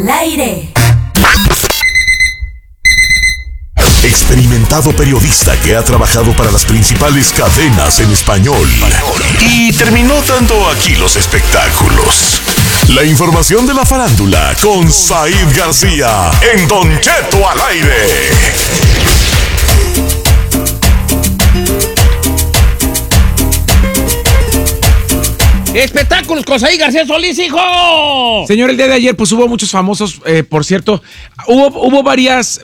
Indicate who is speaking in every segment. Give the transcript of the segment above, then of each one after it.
Speaker 1: al aire.
Speaker 2: Experimentado periodista que ha trabajado para las principales cadenas en español y terminó dando aquí los espectáculos. La información de la farándula con Said García en Don Cheto al aire.
Speaker 3: Espectáculos con Said García Solís, hijo.
Speaker 4: Señor, el día de ayer pues hubo muchos famosos, por cierto, hubo varios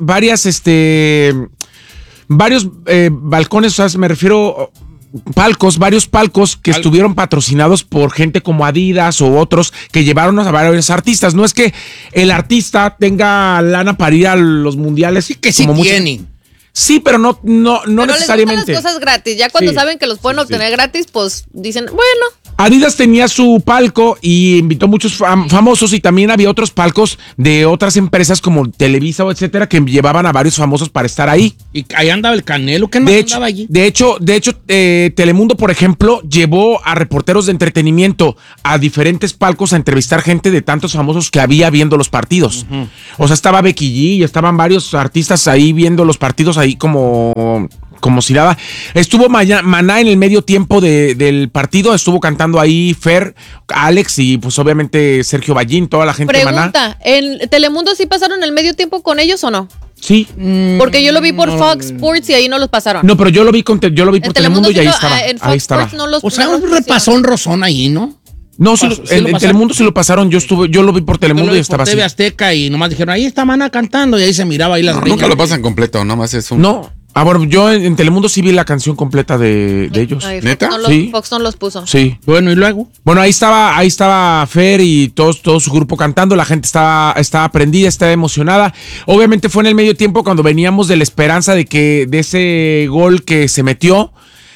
Speaker 4: balcones, o sea, me refiero varios palcos que estuvieron patrocinados por gente como Adidas o otros que llevaron a varios artistas. No es que el artista tenga lana para ir a los mundiales.
Speaker 3: Sí, que sí tienen.
Speaker 4: Sí, pero no necesariamente.
Speaker 5: Les gustan las cosas gratis. Ya cuando saben que los pueden obtener gratis, pues dicen, bueno.
Speaker 4: Adidas tenía su palco y invitó muchos famosos, y también había otros palcos de otras empresas como Televisa o etcétera que llevaban a varios famosos para estar ahí.
Speaker 3: Y ahí andaba el Canelo, ¿qué no andaba allí?
Speaker 4: De hecho, Telemundo, por ejemplo, llevó a reporteros de entretenimiento a diferentes palcos a entrevistar gente de tantos famosos que había viendo los partidos. Uh-huh. O sea, estaba Becky G y estaban varios artistas ahí viendo los partidos ahí como si nada. Estuvo Maná en el medio tiempo del partido, estuvo cantando ahí Fer, Alex y pues obviamente Sergio Ballín, toda la gente de Maná.
Speaker 5: Pregunta, ¿en Telemundo sí pasaron el medio tiempo con ellos o no?
Speaker 4: Sí.
Speaker 5: Porque yo lo vi por Fox Sports y ahí no los pasaron.
Speaker 4: No, pero yo lo vi por Telemundo y ahí estaba.
Speaker 5: En Fox Sports no los
Speaker 3: o sea, un repasón rozón ahí, ¿no?
Speaker 4: No, en Telemundo sí lo pasaron, yo lo vi por Telemundo y estaba así.
Speaker 3: TV Azteca y nomás dijeron, ahí está Maná cantando y ahí se miraba ahí las riñas.
Speaker 6: Nunca lo pasan completo, nomás es un...
Speaker 4: No. Bueno, yo en Telemundo sí vi la canción completa de ellos.
Speaker 5: Ay,
Speaker 6: ¿Neta?
Speaker 5: Fox no los puso.
Speaker 4: Sí.
Speaker 3: Bueno, ¿y luego?
Speaker 4: Bueno, ahí estaba Fer y todo su grupo cantando, la gente estaba prendida, estaba emocionada. Obviamente fue en el medio tiempo cuando veníamos de la esperanza de ese gol que se metió.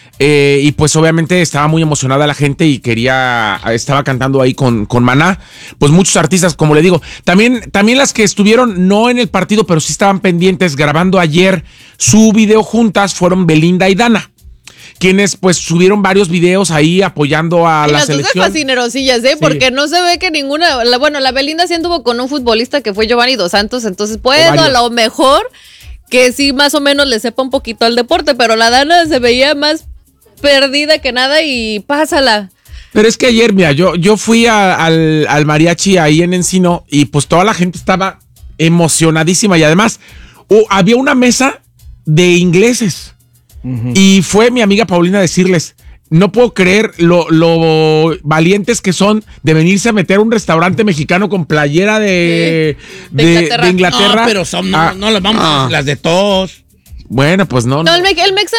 Speaker 4: Y pues obviamente estaba muy emocionada la gente y estaba cantando ahí con Maná. Pues muchos artistas, como le digo. También las que estuvieron no en el partido, pero sí estaban pendientes grabando ayer su video juntas fueron Belinda y Dana, quienes pues subieron varios videos ahí apoyando a la selección.
Speaker 5: Las dos fascinerosillas, sí. Porque no se ve que ninguna, la Belinda sí anduvo con un futbolista que fue Giovanni Dos Santos, entonces puedo a lo mejor que sí más o menos le sepa un poquito al deporte, pero la Dana se veía más perdida que nada y pásala.
Speaker 4: Pero es que ayer, mira, yo fui al mariachi ahí en Encino y pues toda la gente estaba emocionadísima y además había una mesa de ingleses. Uh-huh. Y fue mi amiga Paulina a decirles, no puedo creer lo valientes que son de venirse a meter a un restaurante mexicano con playera de Inglaterra.
Speaker 3: No, pero no las vamos las de todos.
Speaker 4: Bueno, pues no.
Speaker 5: No, el Mexa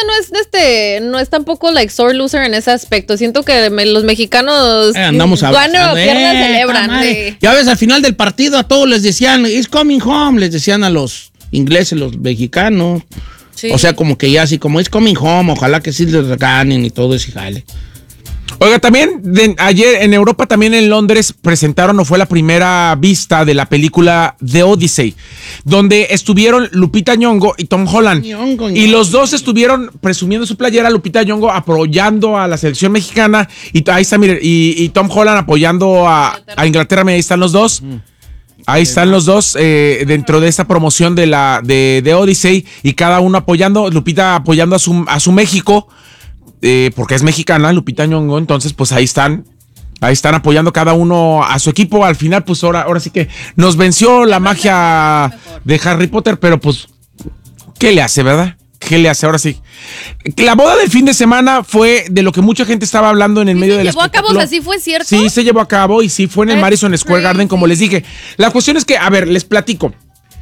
Speaker 5: no es tampoco like sore loser en ese aspecto. Siento que los mexicanos
Speaker 3: andamos
Speaker 5: cuando pierden celebran.
Speaker 3: Ya ves, al final del partido a todos les decían, it's coming home, les decían a los ingleses, los mexicanos. Sí. O sea, como que ya así, como it's coming home, ojalá que sí les ganen y todo ese jale.
Speaker 4: Oiga, también ayer en Europa, también en Londres, presentaron o fue la primera vista de la película The Odyssey, donde estuvieron Lupita Nyong'o y Tom Holland. Y los dos estuvieron presumiendo su playera, Lupita Nyong'o apoyando a la selección mexicana y ahí está, mire, y Tom Holland apoyando a Inglaterra. Ahí están los dos. Ahí están los dos dentro de esta promoción de Odyssey y cada uno apoyando, Lupita apoyando a su México. Porque es mexicana, Lupita Nyong'o, entonces pues ahí están apoyando cada uno a su equipo. Al final pues ahora sí que nos venció la magia de Harry Potter, pero pues ¿qué le hace, verdad? ¿Qué le hace? Ahora sí. La boda del fin de semana fue de lo que mucha gente estaba hablando en el medio del espectáculo.
Speaker 5: ¿Se llevó a cabo? ¿Así fue cierto?
Speaker 4: Sí, se llevó a cabo y sí fue en el Madison Square Garden, como les dije. La cuestión es que, a ver, les platico.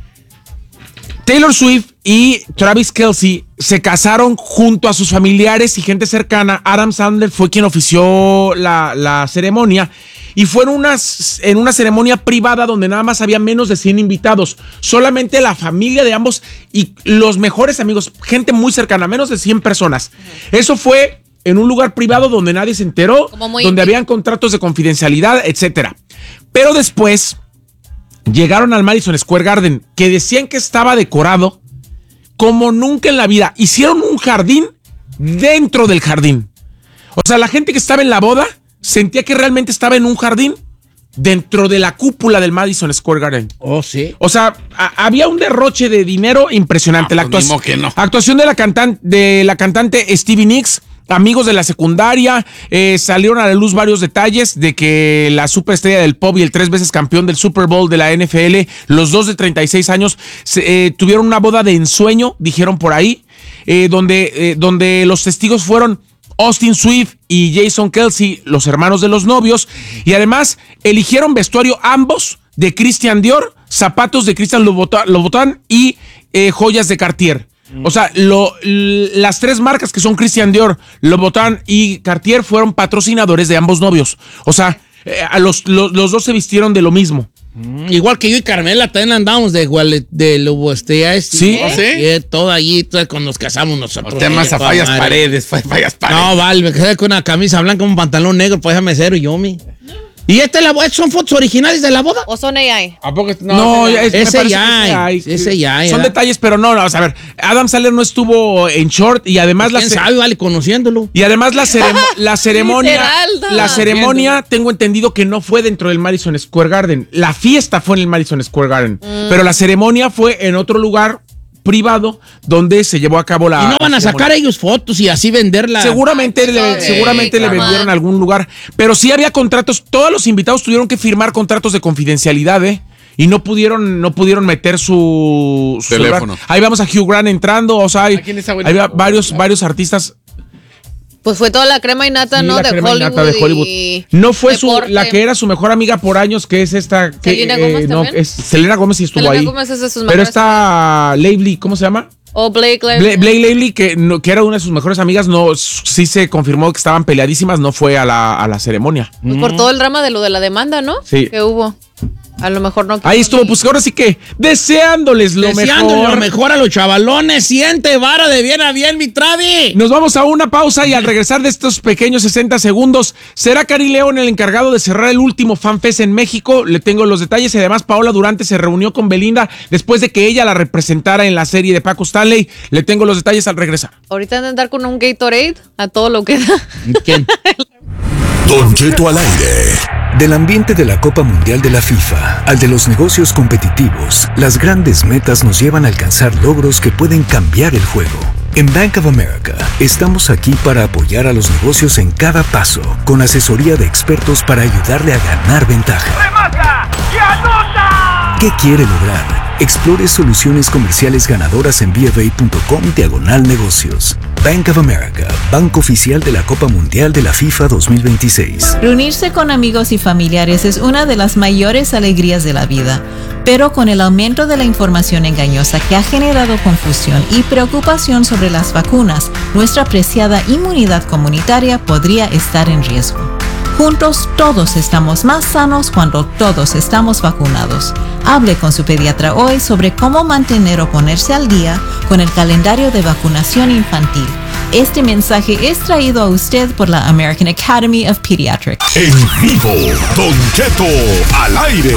Speaker 4: Taylor Swift y Travis Kelce se casaron junto a sus familiares y gente cercana. Adam Sandler fue quien ofició la ceremonia y fue en una ceremonia privada donde nada más había menos de 100 invitados. Solamente la familia de ambos y los mejores amigos, gente muy cercana, menos de 100 personas. Eso fue en un lugar privado donde nadie se enteró, donde habían contratos de confidencialidad, etcétera. Pero después llegaron al Madison Square Garden, que decían que estaba decorado como nunca en la vida. Hicieron un jardín dentro del jardín. O sea, la gente que estaba en la boda sentía que realmente estaba en un jardín. dentro de la cúpula del Madison Square Garden.
Speaker 3: Oh, sí.
Speaker 4: O sea, había un derroche de dinero impresionante. La actuación de la cantante Stevie Nicks. Amigos de la secundaria, salieron a la luz varios detalles de que la superestrella del pop y el 3 veces campeón del Super Bowl de la NFL, los dos de 36 años, tuvieron una boda de ensueño, dijeron por ahí, donde los testigos fueron Austin Swift y Jason Kelce, los hermanos de los novios, y además eligieron vestuario ambos de Christian Dior, zapatos de Christian Louboutin y joyas de Cartier. O sea, las tres marcas que son Christian Dior, Louboutin y Cartier fueron patrocinadores de ambos novios. O sea, los dos se vistieron de lo mismo.
Speaker 3: Igual que yo y Carmela también andamos de Louboutin.
Speaker 4: ¿Sí?
Speaker 3: Todo allí, cuando nos casamos nosotros.
Speaker 1: Usted más a fallas paredes.
Speaker 3: No, vale, me quedé con una camisa blanca, un pantalón negro, pues déjame ser yo, ¿Y son fotos originales de la boda?
Speaker 5: ¿O son AI?
Speaker 1: ¿A poco?
Speaker 3: No, ese ya.
Speaker 4: Son detalles, pero no, o sea, a ver, Adam Sandler no estuvo en short y además
Speaker 3: ¿Quién sabe, vale, conociéndolo?
Speaker 4: Y además la ceremonia, tengo entendido que no fue dentro del Madison Square Garden. La fiesta fue en el Madison Square Garden, pero la ceremonia fue en otro lugar privado donde se llevó a cabo la...
Speaker 3: ¿Y no van a sacar ellos fotos y así venderla?
Speaker 4: Seguramente le vendieron a algún lugar, pero sí había contratos, todos los invitados tuvieron que firmar contratos de confidencialidad, y no pudieron meter su
Speaker 1: teléfono.
Speaker 4: Celular. Ahí vamos a Hugh Grant entrando, o sea, había varios artistas.
Speaker 5: Pues fue toda la crema y nata, ¿no? De Hollywood.
Speaker 4: No fue la que era su mejor amiga por años, que es esta.
Speaker 5: ¿Selena Gómez también?
Speaker 4: Es Selena Gómez y estuvo
Speaker 5: Selena
Speaker 4: ahí.
Speaker 5: Gómez es de sus
Speaker 4: pero está Lively, ¿cómo se llama?
Speaker 5: Blake Lively.
Speaker 4: Blake Lively, que era una de sus mejores amigas, sí se confirmó que estaban peleadísimas, no fue a la ceremonia.
Speaker 5: Pues por todo el drama de lo de la demanda, ¿no?
Speaker 4: Sí.
Speaker 5: Que hubo. A lo mejor no.
Speaker 4: Ahí estuvo, pues ahora sí que deseándoles lo
Speaker 3: mejor a los chavalones. Siente vara de bien a bien, mi Travi.
Speaker 4: Nos vamos a una pausa y al regresar de estos pequeños 60 segundos, ¿será Karim León el encargado de cerrar el último FanFest en México? Le tengo los detalles y además Paola Durante se reunió con Belinda después de que ella la representara en la serie de Paco Stanley. Le tengo los detalles al regresar.
Speaker 5: Ahorita han de andar con un Gatorade a todo lo que da.
Speaker 3: ¿Quién?
Speaker 2: Don Cheto al aire.
Speaker 6: Del ambiente de la Copa Mundial de la FIFA al de los negocios competitivos, las grandes metas nos llevan a alcanzar logros que pueden cambiar el juego. En Bank of America, estamos aquí para apoyar a los negocios en cada paso, con asesoría de expertos para ayudarle a ganar ventaja.
Speaker 7: ¡Remata y anota!
Speaker 6: ¿Qué quiere lograr? Explore soluciones comerciales ganadoras en BofA.com/negocios. Bank of America, banco oficial de la Copa Mundial de la FIFA 2026.
Speaker 8: Reunirse con amigos y familiares es una de las mayores alegrías de la vida, pero con el aumento de la información engañosa que ha generado confusión y preocupación sobre las vacunas, nuestra preciada inmunidad comunitaria podría estar en riesgo. Juntos todos estamos más sanos cuando todos estamos vacunados. Hable con su pediatra hoy sobre cómo mantener o ponerse al día con el calendario de vacunación infantil. Este mensaje es traído a usted por la American Academy of Pediatrics.
Speaker 2: En vivo, Don Cheto al aire.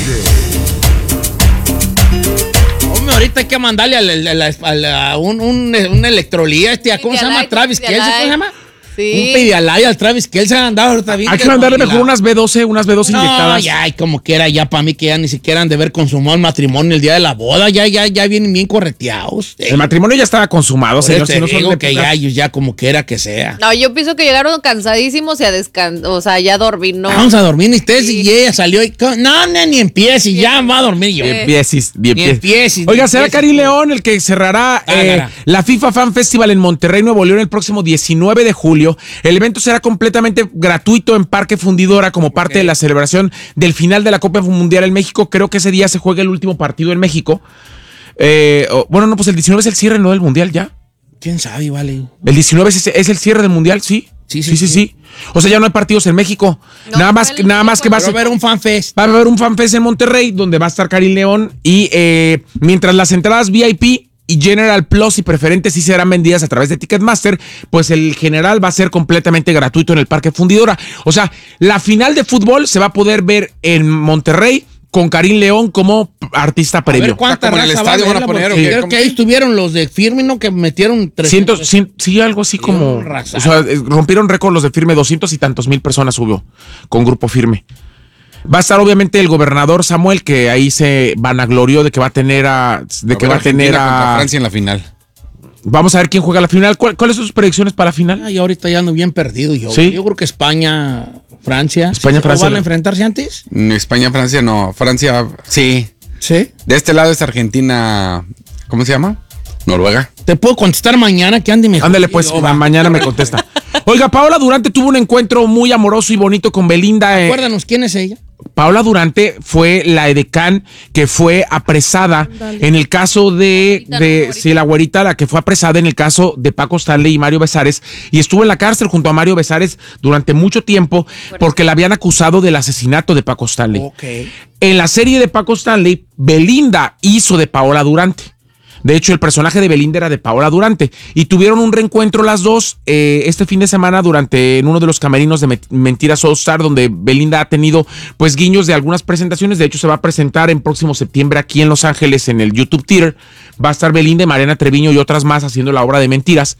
Speaker 3: Hombre, ahorita hay que mandarle a un electrolía, ¿cómo se llama? Travis Kelce, ¿cómo se llama?
Speaker 5: Sí.
Speaker 3: Un Pedialyte al Travis Kelce han andado ahorita bien.
Speaker 4: Hay que mandarle mejor unas B12 inyectadas.
Speaker 3: No, ya, y como quiera, ya para mí que ya ni siquiera han de ver consumado el matrimonio el día de la boda, ya vienen bien correteados.
Speaker 4: El matrimonio ya estaba consumado, señor.
Speaker 3: Si no digo que ya como quiera que sea.
Speaker 5: No, yo pienso que llegaron cansadísimos y a descansar, o sea, ya dormir, ¿no?
Speaker 3: Vamos a dormir, y ustedes, y ella salió y... No, ni empiece, y ya va a dormir yo.
Speaker 4: Bien
Speaker 3: empieces.
Speaker 4: Oiga, será Karim León el que cerrará la FIFA Fan Festival en Monterrey, Nuevo León, el próximo 19 de julio. El evento será completamente gratuito en Parque Fundidora como parte de la celebración del final de la Copa Mundial en México. Creo que ese día se juega el último partido en México. Pues el 19 es el cierre, ¿no? Del Mundial ya.
Speaker 3: ¿Quién sabe, vale?
Speaker 4: El 19 es el cierre del Mundial, ¿sí? Sí. O sea, ya no hay partidos en México. No, nada más que va a
Speaker 3: haber un FanFest.
Speaker 4: Va a haber un FanFest en Monterrey donde va a estar Karim León y mientras las entradas VIP y General Plus y preferentes sí serán vendidas a través de Ticketmaster, pues el general va a ser completamente gratuito en el Parque Fundidora. O sea, la final de fútbol se va a poder ver en Monterrey con Karim León como artista previo.
Speaker 3: A ver cuánta raza en el estadio van a poner. Creo que ahí estuvieron los de Firme, ¿no? Que metieron 300.
Speaker 4: Sí, algo así como... O sea, rompieron récord los de Firme, 200 y tantos mil personas subió con Grupo Firme. Va a estar obviamente el gobernador Samuel, que ahí se vanaglorió de que va a tener
Speaker 1: contra Francia en la final.
Speaker 4: Vamos a ver quién juega la final. ¿Cuáles son sus predicciones para la final?
Speaker 3: Ay, ahorita ya ando bien perdido yo.
Speaker 4: ¿Sí?
Speaker 3: Yo creo que España, Francia.
Speaker 4: Francia.
Speaker 3: ¿Van a enfrentarse antes?
Speaker 1: España, Francia no. Francia, sí.
Speaker 3: ¿Sí?
Speaker 1: De este lado es Argentina, ¿cómo se llama? Noruega.
Speaker 3: Te puedo contestar mañana que ande mejor.
Speaker 4: Ándale pues, mañana me contesta. Oiga, Paola Durante tuvo un encuentro muy amoroso y bonito con Belinda.
Speaker 3: Acuérdanos, ¿quién es ella?
Speaker 4: Paola Durante fue la edecán que fue apresada en el caso la güerita, la que fue apresada en el caso de Paco Stanley y Mario Besares, y estuvo en la cárcel junto a Mario Besares durante mucho tiempo porque la habían acusado del asesinato de Paco Stanley.
Speaker 3: Okay.
Speaker 4: En la serie de Paco Stanley, Belinda hizo de Paola Durante. De hecho, el personaje de Belinda era de Paola Durante y tuvieron un reencuentro las dos este fin de semana en uno de los camerinos de Mentiras All Star, donde Belinda ha tenido pues guiños de algunas presentaciones. De hecho, se va a presentar en próximo septiembre aquí en Los Ángeles en el YouTube Theater. Va a estar Belinda, Mariana Treviño y otras más haciendo la obra de Mentiras.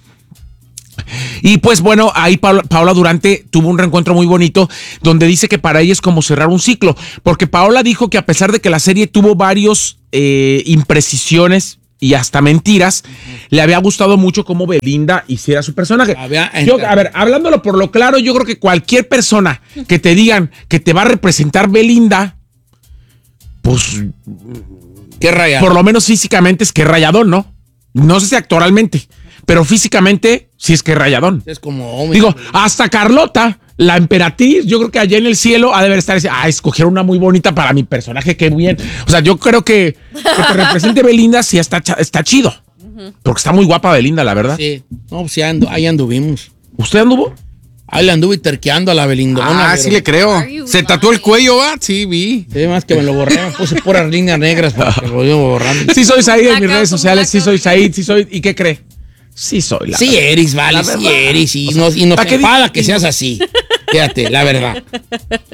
Speaker 4: Y pues bueno, ahí Paola Durante tuvo un reencuentro muy bonito donde dice que para ella es como cerrar un ciclo, porque Paola dijo que a pesar de que la serie tuvo varios imprecisiones y hasta mentiras, le había gustado mucho cómo Belinda hiciera su personaje. A ver, hablándolo por lo claro, yo creo que cualquier persona que te digan que te va a representar Belinda, pues
Speaker 3: qué rayado.
Speaker 4: Por lo menos físicamente es que rayadón, ¿no? No sé si actoralmente, pero físicamente sí es que rayadón.
Speaker 3: Es como...
Speaker 4: Digo, hasta Carlota, la emperatriz, yo creo que allá en el cielo ha de estar diciendo, escogieron una muy bonita para mi personaje, qué bien. O sea, yo creo que te represente Belinda sí está chido. Porque está muy guapa Belinda, la verdad.
Speaker 3: Sí, no, sí, ahí anduvimos.
Speaker 4: ¿Usted anduvo?
Speaker 3: Ahí le anduve terqueando a la Belindona.
Speaker 1: Sí le creo. ¿Se tatuó el cuello, va? Sí, vi.
Speaker 3: Sí, más que me lo borré, me puse puras líneas negras porque lo iba borrando.
Speaker 4: Sí soy Said en mis redes sociales, sí soy Said, sí soy. ¿Y qué cree? Sí soy, la
Speaker 3: sí
Speaker 4: verdad.
Speaker 3: Eres, vale, sí eres. Y no se enfada que seas así. Fíjate, la verdad.